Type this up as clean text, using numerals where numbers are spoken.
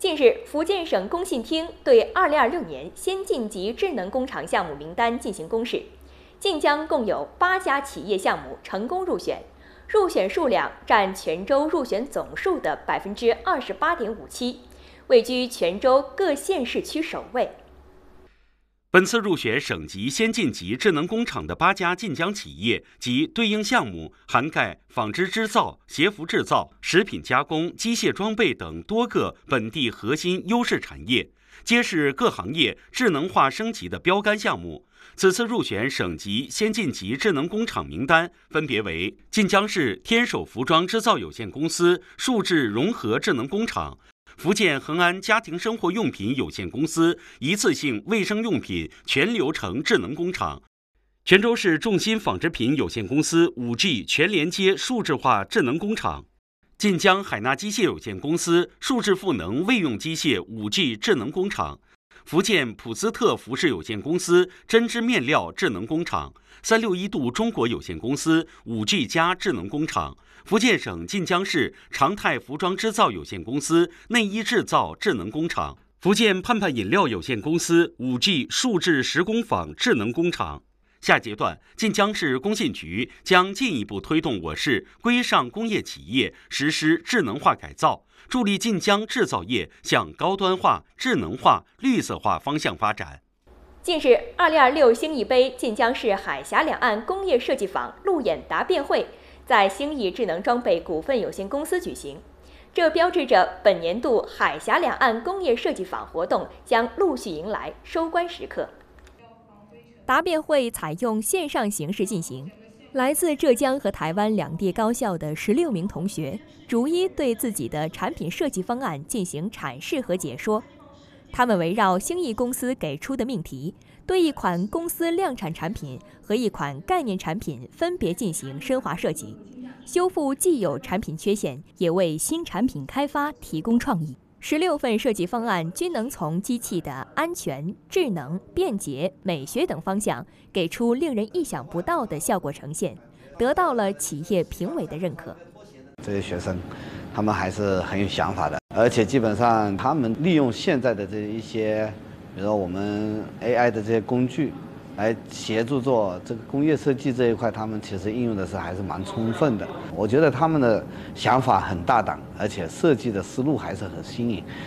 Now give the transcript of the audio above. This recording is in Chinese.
近日，福建省工信厅对2026年先进级智能工厂项目名单进行公示，晋江共有8家企业项目成功入选，入选数量占全州入选总数的28.57%，位居全州各县市区首位。 本次入选省级先进级智能工厂的8家晋江企业及对应项目涵盖纺织织造、鞋服制造、食品加工、机械装备等多个本地核心优势产业，皆是各行业智能化升级的标杆项目。此次入选省级先进级智能工厂名单分别为晋江市天守服装织造有限公司数智融合智能工厂、福建恒安家庭生活用品有限公司一次性卫生用品全流程智能工厂，泉州市众鑫纺织品有限公司 5G 全连接数字化智能工厂，晋江海纳机械有限公司数字赋能卫用机械 5G 智能工厂，福建普斯特服饰有限公司针织面料智能工厂，361度中国有限公司 5G 加智能工厂，福建省晋江市常泰服装织造有限公司内衣制造智能工厂，福建盼盼饮料有限公司 5G 数字时工坊智能工厂。下阶段，晋江市工信局将进一步推动我市规上工业企业实施智能化改造，助力晋江制造业向高端化、智能化、绿色化方向发展。 近日，2026兴义杯晋江市海峡两岸工业设计坊路演答辩会在兴义智能装备股份有限公司举行，这标志着本年度海峡两岸工业设计坊活动将陆续迎来收官时刻。答辩会采用线上形式进行，来自浙江和台湾两地高校的16名同学逐一对自己的产品设计方案进行阐释和解说。他们围绕兴义公司给出的命题，对一款公司量产产品和一款概念产品分别进行深化设计，修复既有产品缺陷，也为新产品开发提供创意。16份设计方案均能从机器的安全、智能、便捷、美学等方向给出令人意想不到的效果呈现，得到了企业评委的认可。 这些学生他们还是很有想法的，而且基本上他们利用现在的这一些，比如说我们 AI 的这些工具来协助做这个工业设计这一块，他们其实应用的是还是蛮充分的。我觉得他们的想法很大胆，而且设计的思路还是很新颖。